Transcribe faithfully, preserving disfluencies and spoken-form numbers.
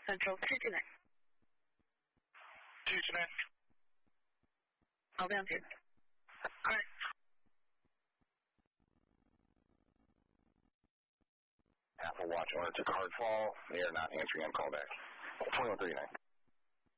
Central two two nine. two two nine. I'll be on to you. All right. Apple Watch owner took a hard fall. They are not answering on callback. twenty-one thirty-nine.